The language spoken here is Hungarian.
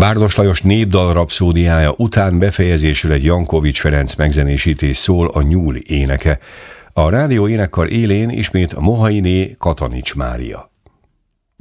Bárdos Lajos népdal rapszódiája után befejezésül egy Jankovics Ferenc megzenésítés szól, a Nyúl éneke. A rádió énekkar élén ismét Mohainé Katanics Mária.